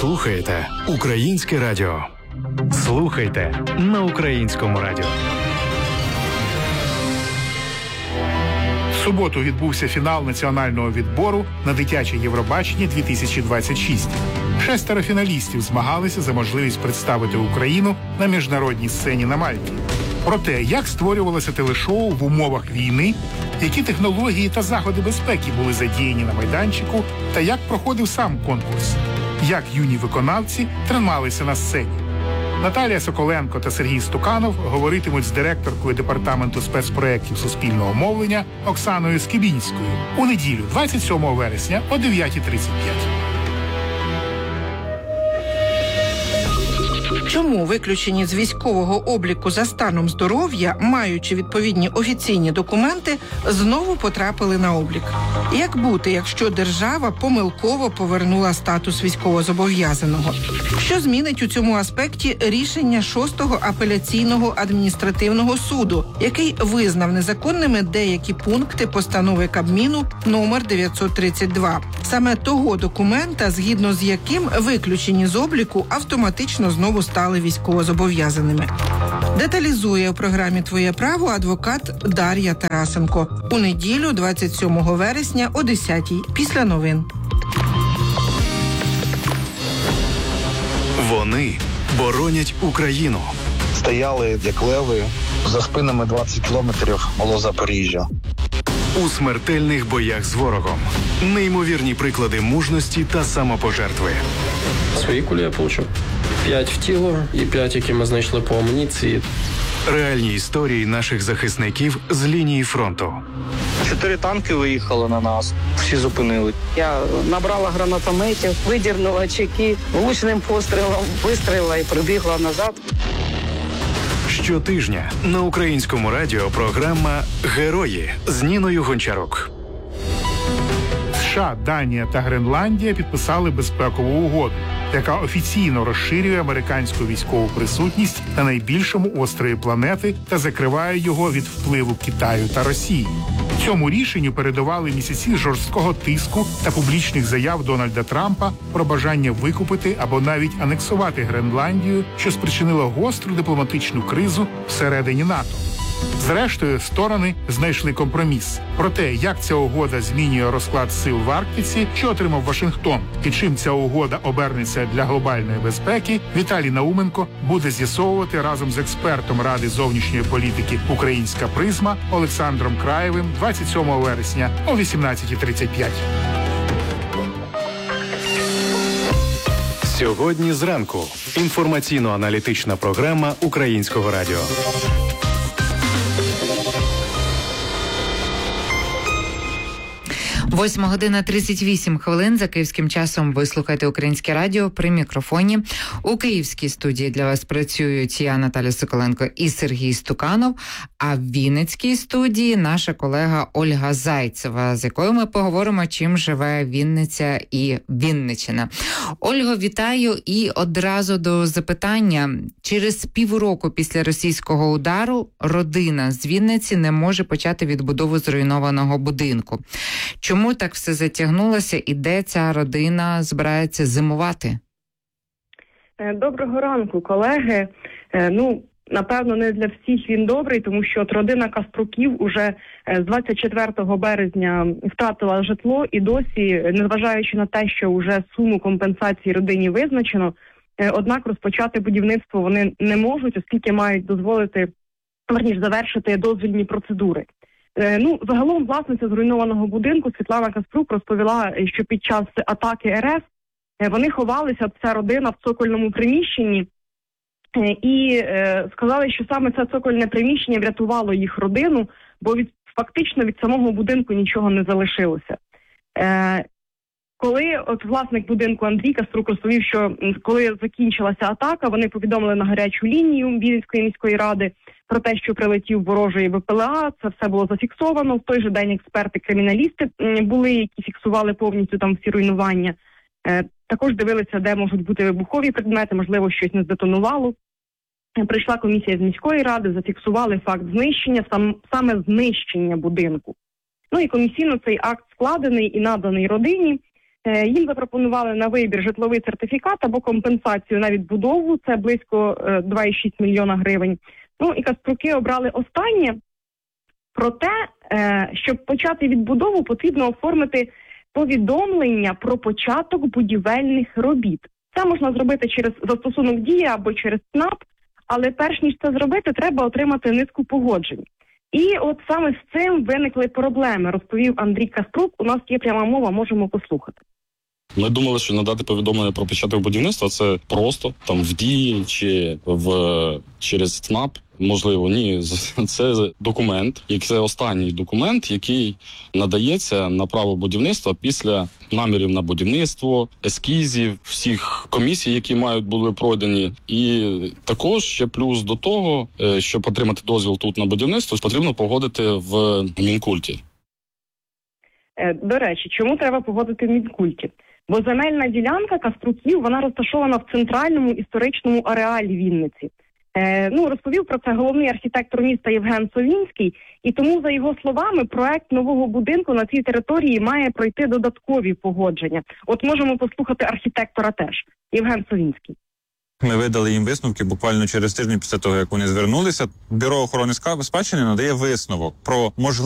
слухаєте Українське радіо. Слухайте на Українському радіо. В суботу відбувся фінал національного відбору на дитяче Євробачення 2026. 6 фіналістів змагалися за можливість представити Україну на міжнародній сцені на Мальті. Про те, як створювалося телешоу в умовах війни, які технології та заходи безпеки були задіяні на майданчику, та як проходив сам конкурс, як юні виконавці трималися на сцені. Наталія Соколенко та Сергій Стуканов говоритимуть з директоркою департаменту спецпроєктів суспільного мовлення Оксаною Скибінською у неділю, 27 вересня о 9:35. Чому виключені з військового обліку за станом здоров'я, маючи відповідні офіційні документи, знову потрапили на облік? Як бути, якщо держава помилково повернула статус військовозобов'язаного? Що змінить у цьому аспекті рішення 6-го апеляційного адміністративного суду, який визнав незаконними деякі пункти постанови Кабміну номер 932? Саме того документа, згідно з яким виключені з обліку автоматично знову стали військовозобов'язаними. Деталізує у програмі «Твоє право» адвокат Дар'я Тарасенко. У неділю, 27 вересня о 10:00 після новин. Вони боронять Україну. Стояли, як леви, за спинами 20 кілометрів було Запоріжжя. У смертельних боях з ворогом. Неймовірні приклади мужності та самопожертви. Свої кулі я отримав. 5 в тіло і 5, які ми знайшли по амуніції. Реальні історії наших захисників з лінії фронту. 4 танки виїхали на нас, всі зупинили. Я набрала гранатометів, видірнула чеки, влучним пострілом вистрілила і прибігла назад. Щотижня на Українському радіо програма «Герої» з Ніною Гончарук. США, Данія та Гренландія підписали безпекову угоду, яка офіційно розширює американську військову присутність на найбільшому острові планети та закриває його від впливу Китаю та Росії. Цьому рішенню передували місяці жорсткого тиску та публічних заяв Дональда Трампа про бажання викупити або навіть анексувати Гренландію, що спричинило гостру дипломатичну кризу всередині НАТО. Зрештою, сторони знайшли компроміс. Про те, як ця угода змінює розклад сил в Арктиці, що отримав Вашингтон, і чим ця угода обернеться для глобальної безпеки, Віталій Науменко буде з'ясовувати разом з експертом Ради зовнішньої політики «Українська призма» Олександром Краєвим 27 вересня о 18:35. Сьогодні зранку. Інформаційно-аналітична програма Українського радіо. 8:38 за київським часом. Ви слухаєте Українське радіо при мікрофоні. У київській студії для вас працюють я, Наталя Соколенко, і Сергій Стуканов. А в Вінницькій студії наша колега Ольга Зайцева, з якою ми поговоримо, чим живе Вінниця і Вінниччина. Ольго, вітаю і одразу до запитання. Через півроку після російського удару родина з Вінниці не може почати відбудову зруйнованого будинку. Чому так все затягнулося і де ця родина збирається зимувати? Доброго ранку, колеги. Напевно, не для всіх він добрий, тому що родина Каструків уже з 24 березня втратила житло і досі, незважаючи на те, що вже суму компенсації родині визначено, однак розпочати будівництво вони не можуть, оскільки мають завершити дозвільні процедури. Загалом власниця зруйнованого будинку Світлана Каструк розповіла, що під час атаки РФ вони ховалися, ця родина, в цокольному приміщенні, і сказали, що саме це цокольне приміщення врятувало їх родину, бо фактично від самого будинку нічого не залишилося. Коли власник будинку Андрій Каструк розповів, що коли закінчилася атака, вони повідомили на гарячу лінію Вінницької міської ради про те, що прилетів ворожий БПЛА, це все було зафіксовано. В той же день експерти-криміналісти були, які фіксували повністю там всі руйнування. Також дивилися, де можуть бути вибухові предмети, можливо, щось не здетонувало. Прийшла комісія з міської ради, зафіксували факт знищення, саме знищення будинку. І комісійно цей акт складений і наданий родині. Їм запропонували на вибір житловий сертифікат або компенсацію на відбудову, це близько 2,6 мільйона гривень. Ну і Каспруки обрали останнє. Проте, щоб почати відбудову, потрібно оформити повідомлення про початок будівельних робіт. Це можна зробити через застосунок «Дія» або через ЦНАП, але перш ніж це зробити, треба отримати низку погоджень. І от саме з цим виникли проблеми, розповів Андрій Каспрук. У нас є пряма мова, можемо послухати. Ми думали, що надати повідомлення про початок будівництва – це просто там в Дії чи через ЦНАП. Можливо, ні. Це документ, це останній документ, який надається на право будівництва після намірів на будівництво, ескізів, всіх комісій, які були пройдені. І також ще плюс до того, щоб отримати дозвіл тут на будівництво, потрібно погодити в Мінкульті. До речі, чому треба погодити в Мінкульті? Бо земельна ділянка Каспруків, вона розташована в центральному історичному ареалі Вінниці. Розповів про це головний архітектор міста Євген Совінський, і тому, за його словами, проект нового будинку на цій території має пройти додаткові погодження. От можемо послухати архітектора теж, Євген Совінський. Ми видали їм висновки буквально через тиждень після того, як вони звернулися. Бюро охорони спадщини надає висновок про можливість